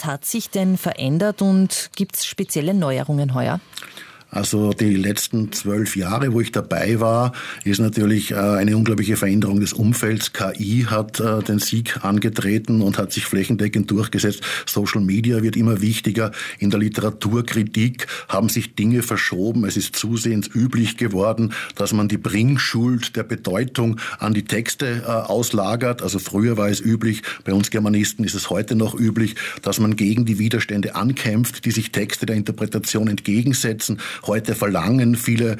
hat sich denn verändert und gibt es spezielle Neuerungen heuer? Also die letzten 12 Jahre, wo ich dabei war, ist natürlich eine unglaubliche Veränderung des Umfelds. KI hat den Sieg angetreten und hat sich flächendeckend durchgesetzt. Social Media wird immer wichtiger. In der Literaturkritik haben sich Dinge verschoben. Es ist zusehends üblich geworden, dass man die Bringschuld der Bedeutung an die Texte auslagert. Also früher war es üblich, bei uns Germanisten ist es heute noch üblich, dass man gegen die Widerstände ankämpft, die sich Texte der Interpretation entgegensetzen. Heute verlangen viele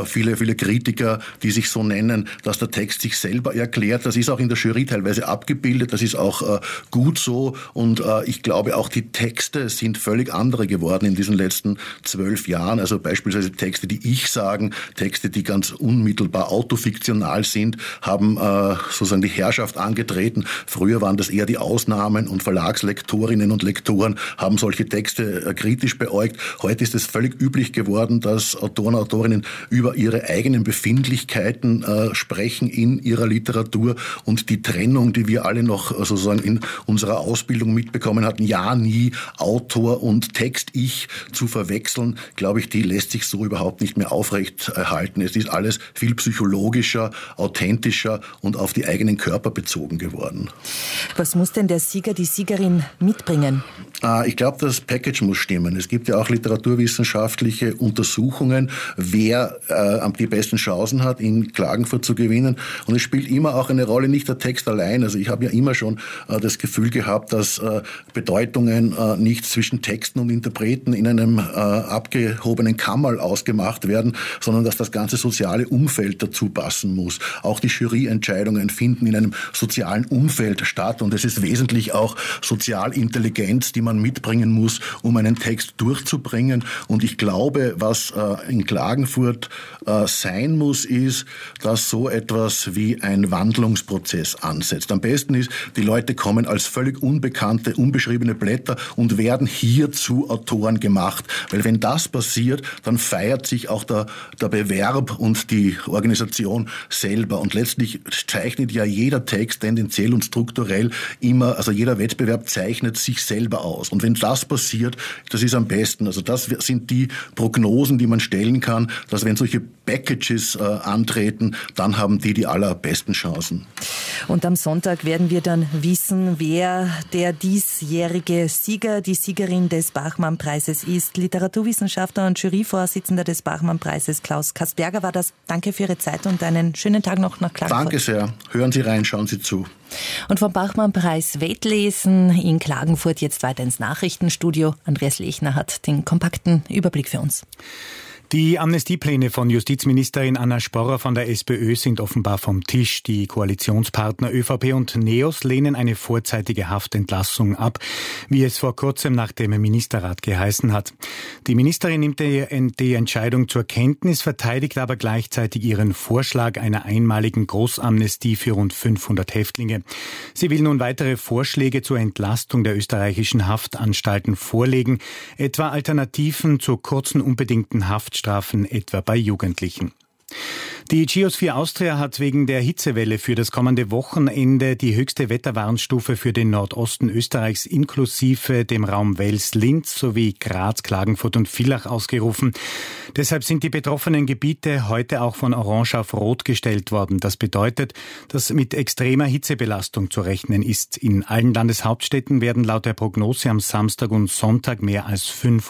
Kritiker, die sich so nennen, dass der Text sich selber erklärt. Das ist auch in der Jury teilweise abgebildet. Das ist auch gut so. Und ich glaube, auch die Texte sind völlig andere geworden in diesen letzten 12 Jahren. Also beispielsweise Texte, die ich sagen, Texte, die ganz unmittelbar autofiktional sind, haben sozusagen die Herrschaft angetreten. Früher waren das eher die Ausnahmen und Verlagslektorinnen und Lektoren haben solche Texte kritisch beäugt. Heute ist es völlig üblich geworden, dass Autoren und Autorinnen über ihre eigenen Befindlichkeiten sprechen in ihrer Literatur und die Trennung, die wir alle noch sozusagen in unserer Ausbildung mitbekommen hatten, ja nie Autor und Text-Ich zu verwechseln, glaube ich, die lässt sich so überhaupt nicht mehr aufrecht erhalten. Es ist alles viel psychologischer, authentischer und auf die eigenen Körper bezogen geworden. Was muss denn der Sieger, die Siegerin mitbringen? Ich glaube, das Package muss stimmen. Es gibt ja auch literaturwissenschaftliche Untersuchungen, wer die besten Chancen hat, in Klagenfurt zu gewinnen. Und es spielt immer auch eine Rolle, nicht der Text allein. Also ich habe ja immer schon das Gefühl gehabt, dass Bedeutungen nicht zwischen Texten und Interpreten in einem abgehobenen Kammerl ausgemacht werden, sondern dass das ganze soziale Umfeld dazu passen muss. Auch die Juryentscheidungen finden in einem sozialen Umfeld statt. Und es ist wesentlich auch Sozialintelligenz, die man mitbringen muss, um einen Text durchzubringen. Und ich glaube, was in Klagenfurt sein muss, ist, dass so etwas wie ein Wandlungsprozess ansetzt. Am besten ist, die Leute kommen als völlig unbekannte, unbeschriebene Blätter und werden hier zu Autoren gemacht. Weil wenn das passiert, dann feiert sich auch der Bewerb und die Organisation selber. Und letztlich zeichnet ja jeder Text tendenziell und strukturell immer, also jeder Wettbewerb zeichnet sich selber aus. Und wenn das passiert, das ist am besten. Also das sind die Prognosen, die man stellen kann, dass wenn solche Packages antreten, dann haben die allerbesten Chancen. Und am Sonntag werden wir dann wissen, wer der diesjährige Sieger, die Siegerin des Bachmann-Preises ist. Literaturwissenschaftler und Juryvorsitzender des Bachmann-Preises Klaus Kastberger war das. Danke für Ihre Zeit und einen schönen Tag noch nach Klagenfurt. Danke sehr. Hören Sie rein, schauen Sie zu. Und vom Bachmann-Preis Wettlesen in Klagenfurt jetzt weiter ins Nachrichtenstudio. Andreas Lechner hat den kompakten Überblick für uns. Die Amnestiepläne von Justizministerin Anna Sporrer von der SPÖ sind offenbar vom Tisch. Die Koalitionspartner ÖVP und NEOS lehnen eine vorzeitige Haftentlassung ab, wie es vor kurzem nach dem Ministerrat geheißen hat. Die Ministerin nimmt die Entscheidung zur Kenntnis, verteidigt aber gleichzeitig ihren Vorschlag einer einmaligen Großamnestie für rund 500 Häftlinge. Sie will nun weitere Vorschläge zur Entlastung der österreichischen Haftanstalten vorlegen, etwa Alternativen zu kurzen unbedingten Haftstrafen, etwa bei Jugendlichen. Die Geosphere Austria hat wegen der Hitzewelle für das kommende Wochenende die höchste Wetterwarnstufe für den Nordosten Österreichs inklusive dem Raum Wels-Linz sowie Graz, Klagenfurt und Villach ausgerufen. Deshalb sind die betroffenen Gebiete heute auch von Orange auf Rot gestellt worden. Das bedeutet, dass mit extremer Hitzebelastung zu rechnen ist. In allen Landeshauptstädten werden laut der Prognose am Samstag und Sonntag mehr als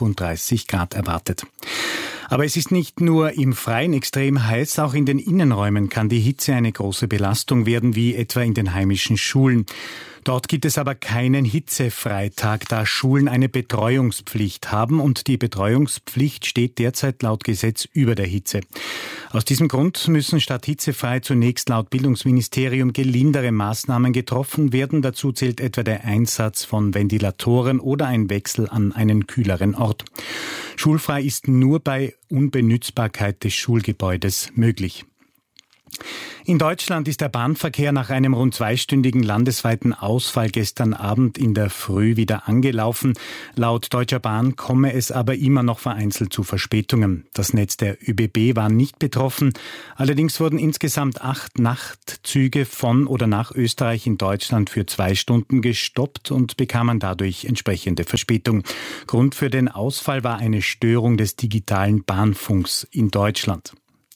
35 Grad erwartet. Aber es ist nicht nur im Freien extrem heiß, auch in den Innenräumen kann die Hitze eine große Belastung werden, wie etwa in den heimischen Schulen. Dort gibt es aber keinen Hitzefreitag, da Schulen eine Betreuungspflicht haben und die Betreuungspflicht steht derzeit laut Gesetz über der Hitze. Aus diesem Grund müssen statt hitzefrei zunächst laut Bildungsministerium gelindere Maßnahmen getroffen werden. Dazu zählt etwa der Einsatz von Ventilatoren oder ein Wechsel an einen kühleren Ort. Schulfrei ist nur bei Unbenützbarkeit des Schulgebäudes möglich. In Deutschland ist der Bahnverkehr nach einem rund 2-stündigen landesweiten Ausfall gestern Abend in der Früh wieder angelaufen. Laut Deutscher Bahn komme es aber immer noch vereinzelt zu Verspätungen. Das Netz der ÖBB war nicht betroffen. Allerdings wurden insgesamt 8 Nachtzüge von oder nach Österreich in Deutschland für 2 Stunden gestoppt und bekamen dadurch entsprechende Verspätung. Grund für den Ausfall war eine Störung des digitalen Bahnfunks in Deutschland.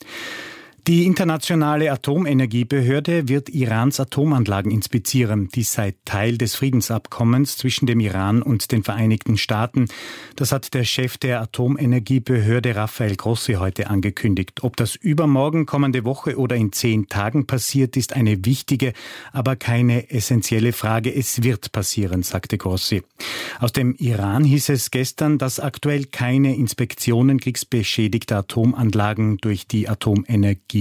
Die internationale Atomenergiebehörde wird Irans Atomanlagen inspizieren. Dies sei Teil des Friedensabkommens zwischen dem Iran und den Vereinigten Staaten. Das hat der Chef der Atomenergiebehörde Rafael Grossi heute angekündigt. Ob das übermorgen, kommende Woche oder in 10 Tagen passiert, ist eine wichtige, aber keine essentielle Frage. Es wird passieren, sagte Grossi. Aus dem Iran hieß es gestern, dass aktuell keine Inspektionen kriegsbeschädigter Atomanlagen durch die Atomenergiebehörde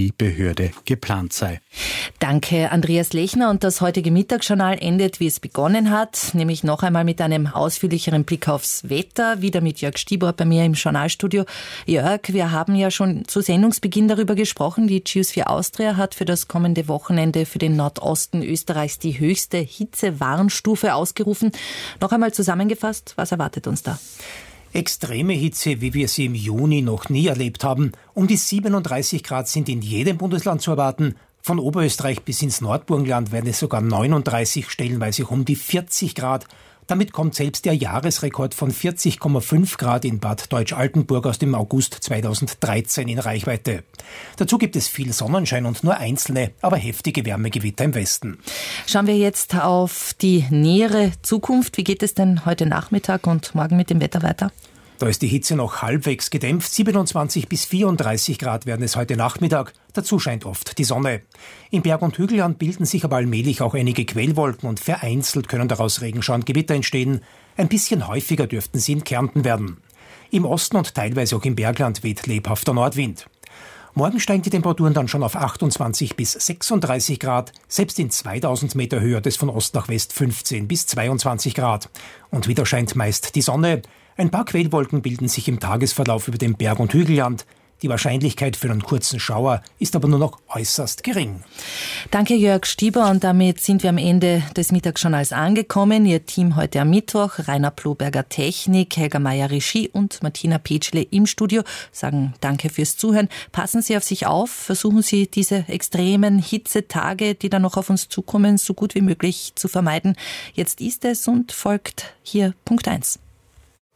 geplant sei. Danke, Andreas Lechner. Und das heutige Mittagsjournal endet, wie es begonnen hat, nämlich noch einmal mit einem ausführlicheren Blick aufs Wetter, wieder mit Jörg Stieber bei mir im Journalstudio. Jörg, wir haben ja schon zu Sendungsbeginn darüber gesprochen, die Geosphere Austria hat für das kommende Wochenende für den Nordosten Österreichs die höchste Hitzewarnstufe ausgerufen. Noch einmal zusammengefasst, was erwartet uns da? Extreme Hitze, wie wir sie im Juni noch nie erlebt haben. Um die 37 Grad sind in jedem Bundesland zu erwarten. Von Oberösterreich bis ins Nordburgenland werden es sogar 39, stellenweise um die 40 Grad. Damit kommt selbst der Jahresrekord von 40,5 Grad in Bad Deutsch-Altenburg aus dem August 2013 in Reichweite. Dazu gibt es viel Sonnenschein und nur einzelne, aber heftige Wärmegewitter im Westen. Schauen wir jetzt auf die nähere Zukunft. Wie geht es denn heute Nachmittag und morgen mit dem Wetter weiter? Da ist die Hitze noch halbwegs gedämpft. 27 bis 34 Grad werden es heute Nachmittag. Dazu scheint oft die Sonne. Im Berg- und Hügelland bilden sich aber allmählich auch einige Quellwolken und vereinzelt können daraus Regenschauer und Gewitter entstehen. Ein bisschen häufiger dürften sie in Kärnten werden. Im Osten und teilweise auch im Bergland weht lebhafter Nordwind. Morgen steigen die Temperaturen dann schon auf 28 bis 36 Grad. Selbst in 2000 Meter Höhe hat es von Ost nach West 15 bis 22 Grad. Und wieder scheint meist die Sonne. Ein paar Quellwolken bilden sich im Tagesverlauf über dem Berg- und Hügelland. Die Wahrscheinlichkeit für einen kurzen Schauer ist aber nur noch äußerst gering. Danke, Jörg Stieber. Und damit sind wir am Ende des Mittagsjournals angekommen. Ihr Team heute am Mittwoch, Rainer Ploberger Technik, Helga Meyer Regie und Martina Petschle im Studio, sagen Danke fürs Zuhören. Passen Sie auf sich auf, versuchen Sie diese extremen Hitzetage, die dann noch auf uns zukommen, so gut wie möglich zu vermeiden. Jetzt ist es und folgt hier Punkt 1.